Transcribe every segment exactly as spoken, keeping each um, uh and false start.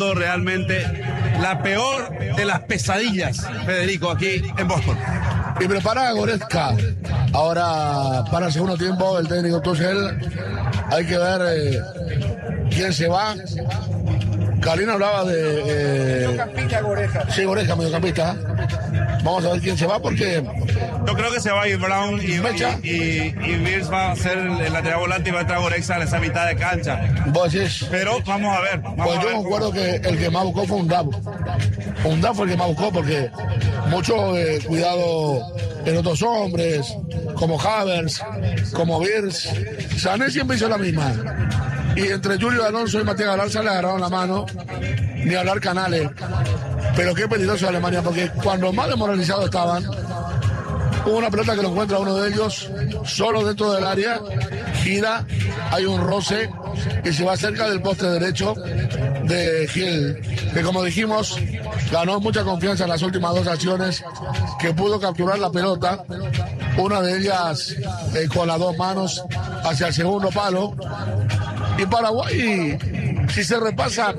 sido realmente la peor de las pesadillas, Federico, aquí en Boston. Y prepara a Goretzka. Ahora, para el segundo tiempo, el técnico Tuchel. Hay que ver eh, quién se va. Carlino hablaba de... Eh, mediocampista Goretzka. Sí, Goretzka, mediocampista. Vamos a ver quién se va porque... Yo creo que se va a ir Brown y, y, y, y Mills va a ser el lateral volante y va a entrar Goretzka en esa mitad de cancha. ¿Vos decís? Pero vamos a ver. Vamos pues a yo ver me acuerdo cómo... que el que más buscó fue un Undaf. Undaf fue el que más buscó porque mucho eh, cuidado en otros hombres, como Havertz, como Wirtz. Sané siempre hizo la misma. Y entre Julio Alonso y Matías Galarza le agarraron la mano, ni hablar Canales. Pero qué peligroso Alemania, porque cuando más desmoralizados estaban, hubo una pelota que lo encuentra uno de ellos, solo dentro del área, gira, hay un roce y se va cerca del poste derecho de Gil, que como dijimos, ganó mucha confianza en las últimas dos acciones, que pudo capturar la pelota, una de ellas eh, con las dos manos hacia el segundo palo. Y Paraguay, si se repasa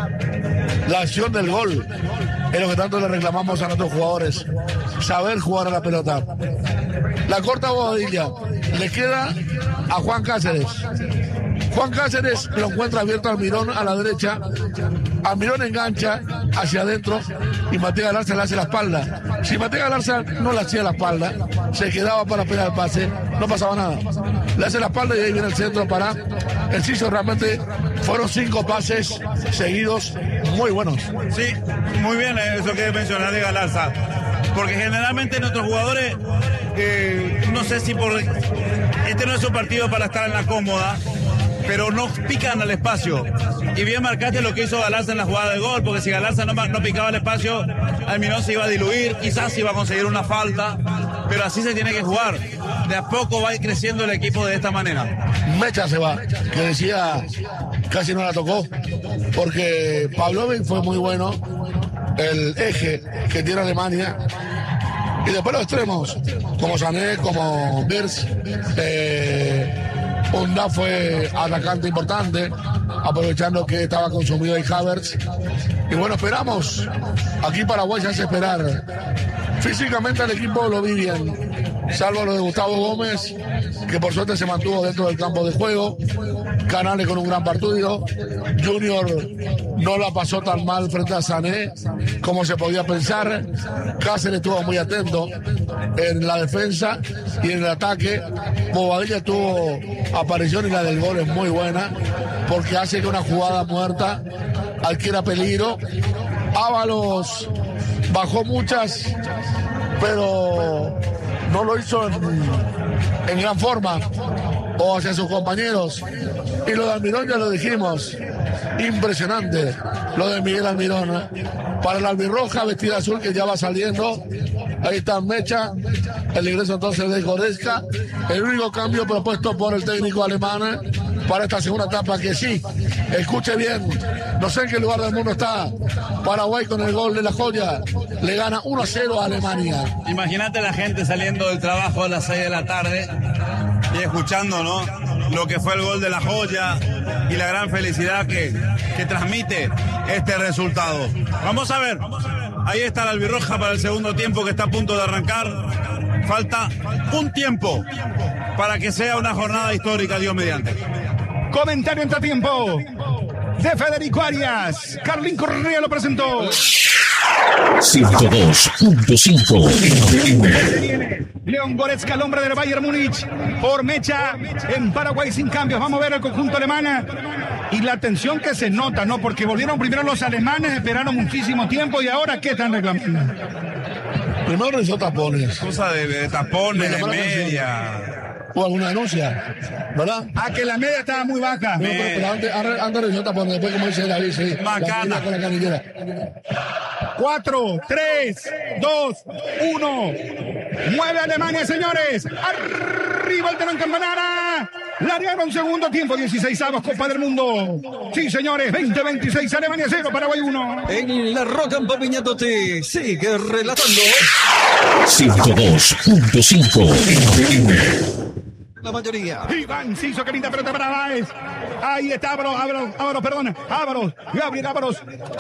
la acción del gol, es lo que tanto le reclamamos a nuestros jugadores, saber jugar a la pelota. La corta Bobadilla le queda a Juan Cáceres. Juan Cáceres lo encuentra abierto a Almirón a la derecha. Almirón engancha hacia adentro y Matías Galarza le hace la espalda. Si Matías Galarza no le hacía la espalda, se quedaba para pegar el pase, no pasaba nada. Le hace la espalda y ahí viene el centro para el Ciso. Realmente fueron cinco pases seguidos muy buenos. Sí, muy bien eso que mencionas de Galarza. Porque generalmente nuestros jugadores, eh, no sé si por... Este no es un partido para estar en la cómoda, pero no pican al espacio. Y bien marcaste lo que hizo Galarza en la jugada de gol, porque si Galarza no, no picaba el espacio, Almirón se iba a diluir, quizás iba a conseguir una falta, pero así se tiene que jugar. De a poco va a ir creciendo el equipo de esta manera. Mecha se va, que decía, casi no la tocó, porque Pavlovic fue muy bueno, el eje que tiene Alemania. Y después los extremos, como Sané, como Wirtz, eh, Undaf fue atacante importante, aprovechando que estaba consumido el Havertz. Y bueno, esperamos. Aquí Paraguay se hace esperar. Físicamente el equipo lo vi bien, salvo lo de Gustavo Gómez, que por suerte se mantuvo dentro del campo de juego. Canales con un gran partido. Junior no la pasó tan mal frente a Sané como se podía pensar. Cáceres estuvo muy atento en la defensa y en el ataque. Bobadilla tuvo aparición y la del gol es muy buena porque hace que una jugada muerta adquiera peligro. Ábalos bajó muchas, pero no lo hizo en, en gran forma o hacia sus compañeros. Y lo de Almirón ya lo dijimos, impresionante lo de Miguel Almirón. Para el albirroja vestida azul que ya va saliendo, ahí está Mecha, el ingreso entonces de Goretzka, el único cambio propuesto por el técnico alemán para esta segunda etapa, que sí, escuche bien, no sé en qué lugar del mundo está, Paraguay con el gol de la joya, le gana uno a cero a Alemania. Imagínate la gente saliendo del trabajo a las seis de la tarde y escuchando, ¿no?, lo que fue el gol de la joya y la gran felicidad que, que transmite este resultado. Vamos a ver, ahí está la albirroja para el segundo tiempo que está a punto de arrancar. Falta un tiempo para que sea una jornada histórica, Dios mediante. Comentario entre tiempo de Federico Arias. Carlín Correa lo presentó. ciento dos punto cinco. León Goretzka, el hombre del Bayern Múnich, por Mecha, en Paraguay sin cambios. Vamos a ver el conjunto alemán y la tensión que se nota, ¿no? Porque volvieron primero los alemanes, esperaron muchísimo tiempo y ahora, ¿qué están reclamando? Primero realizó tapones. Cosa de, de tapones, de media. ¿O alguna denuncia? ¿Verdad? Ah, que la media estaba muy baja. No, pero, pero antes, antes realizó tapones, después como dice David, sí. Macana. La con la canillera. Cuatro, tres, dos, uno. Mueve Alemania, señores. Arriba el telón campanara. Largaron segundo tiempo, dieciséis avos, Copa del Mundo. Sí, señores, veinte veintiséis, Alemania cero, Paraguay uno. En la Roca en Papiñato te sigue relatando. ciento dos punto cinco. La mayoría. Iván Ciso, qué linda pelota para Báez. Ahí está Ávaros, Ávaros, Ávaros, perdón. Ávaros, Gabriel Ávaros.